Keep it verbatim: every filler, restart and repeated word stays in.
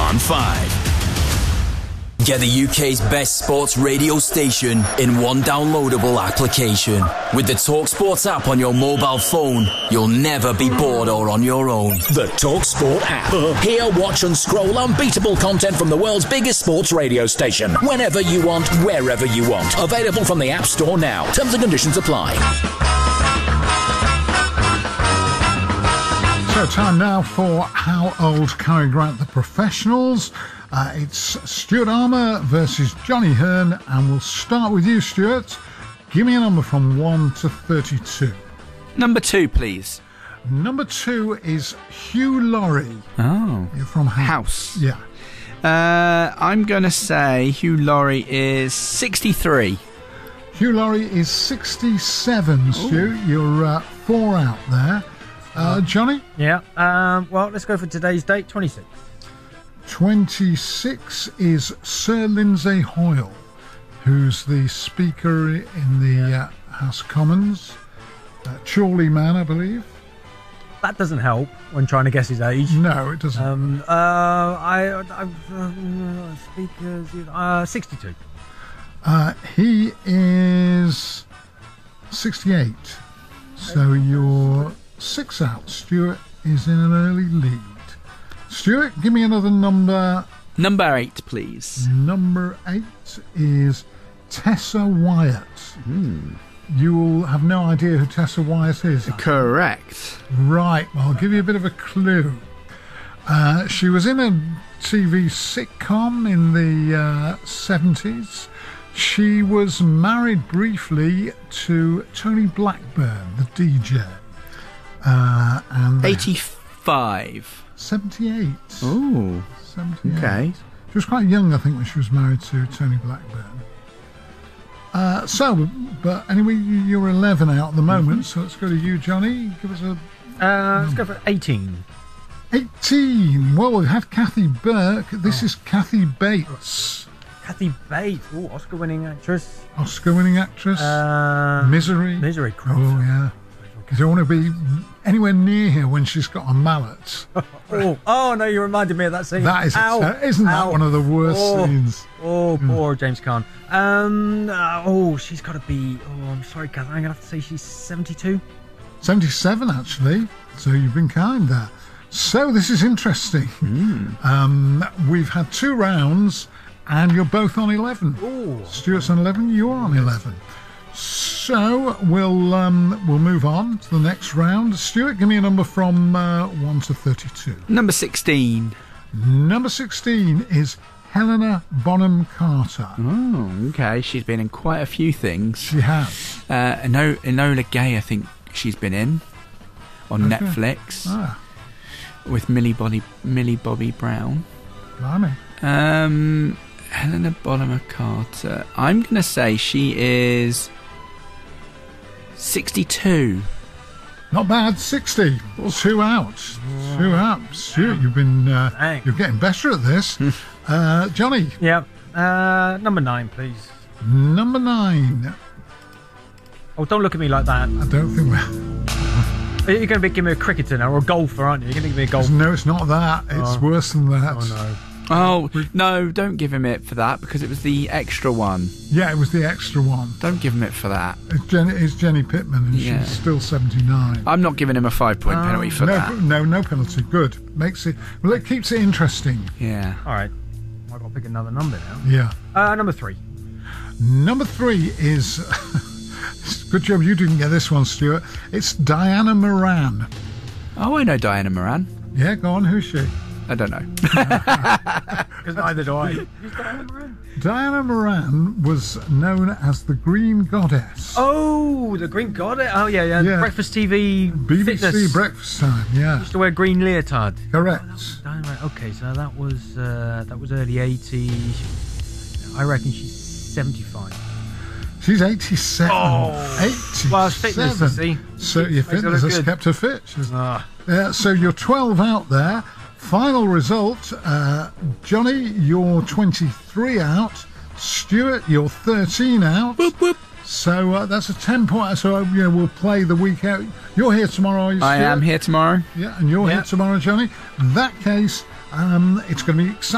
on five. Get the U K's best sports radio station in one downloadable application. With the TalkSport app on your mobile phone, you'll never be bored or on your own. The TalkSport app. Hear, watch and scroll unbeatable content from the world's biggest sports radio station. Whenever you want, wherever you want. Available from the App Store now. Terms and conditions apply. So time now for How Old Cary Grant the Professionals. Uh, it's Stuart Armour versus Johnny Hearn, and we'll start with you, Stuart. Give me a number from one to thirty-two. Number two, please. Number two is Hugh Laurie. Oh. You're from House. House. Yeah. Uh, I'm going to say Hugh Laurie is sixty-three. Hugh Laurie is sixty-seven, Stu. You're uh, four out there. Uh, Johnny? Yeah. Um, well, let's go for today's date, twenty-six. twenty-six is Sir Lindsay Hoyle, who's the Speaker in the uh, House of Commons. Uh, Chorley man, I believe. That doesn't help when trying to guess his age. No, it doesn't. Um, uh, I, I, uh, Speakers, uh, sixty-two. Uh, he is sixty-eight. So you're six out. Stuart is in an early lead. Stuart, give me another number. Number eight, please. Number eight is Tessa Wyatt. Mm. You will have no idea who Tessa Wyatt is. Correct. Right, well, I'll give you a bit of a clue. Uh, she was in a T V sitcom in the uh, seventies. She was married briefly to Tony Blackburn, the D J. Uh, and eighty-five. seventy-eight. Oh. seventy-eight. Okay. She was quite young, I think, when she was married to Tony Blackburn. Uh, so, but anyway, you're eleven out at the moment, mm-hmm. So let's go to you, Johnny. Give us a... Uh, let's go for eighteen. eighteen. Well, we've had Kathy Burke. This oh. is Kathy Bates. Kathy Bates. Oh, Oscar-winning actress. Oscar-winning actress. Uh, Misery. Misery. Correct. Oh, yeah. You don't want to be anywhere near her when she's got a mallet. oh, oh, no, you reminded me of that scene. That is, a, isn't Ow. that one of the worst oh. scenes? Oh, poor mm. James Caan. Um, uh, oh, she's got to be. Oh, I'm sorry, Kath. I'm going to have to say she's seventy-two. seventy-seven, actually. So you've been kind there. So this is interesting. Mm. Um, we've had two rounds, and you're both on eleven. Ooh. Stuart's on eleven. You're on eleven. So we'll um, we'll move on to the next round. Stuart, give me a number from uh, one to thirty-two. Number sixteen. Number sixteen is Helena Bonham Carter. Oh, okay. She's been in quite a few things. She has. Uh, Eno- Enola Gay, I think she's been in on okay. Netflix ah. with Millie Bobby Millie Bobby Brown. Blimey. Um, Helena Bonham Carter. I'm going to say she is sixty-two. Not bad, sixty. Two out. Two out. Stuart, you've been uh, you're getting better at this. uh, Johnny. Yeah. Uh, number nine, please. Number nine. Oh, don't look at me like that. I don't think we're... You're going to be giving me a cricketer now, or a golfer, aren't you? You're going to give me a golfer. No, it's not that. It's oh. worse than that. Oh, no. Oh, no, don't give him it for that, because it was the extra one. Yeah, it was the extra one. Don't give him it for that. It's Jenny, it's Jenny Pittman, and yeah. she's still seventy-nine. I'm not giving him a five-point um, penalty for no, that. No, no penalty. Good. Makes it... Well, it keeps it interesting. Yeah. All right. I've got to pick another number now. Yeah. Uh, number three. Number three is... Good job you didn't get this one, Stuart. It's Diana Moran. Oh, I know Diana Moran. Yeah, go on. Who's she? I don't know. Because neither do I. Who's Diana Moran? Diana Moran was known as the Green Goddess. Oh, the Green Goddess. Oh, yeah, yeah. yeah. Breakfast T V B B C fitness. Breakfast Time, yeah. Used to wear green leotard. Correct. Diana, okay, so that was uh, that was early eighties. I reckon she's seventy-five. She's eighty-seven. Oh. eighty-seven. Well, fitness, you see. So your fitness has kept her fit. Ah. Uh, so you're twelve out there. Final result, uh, Johnny, you're twenty-three out. Stuart, you're thirteen out. Whoop, whoop. So uh, that's a ten point. So uh, you know, we'll play the week out. You're here tomorrow, are you, I Stuart? am here tomorrow. Yeah, and you're yeah. here tomorrow, Johnny. In that case, um, it's going to be exciting.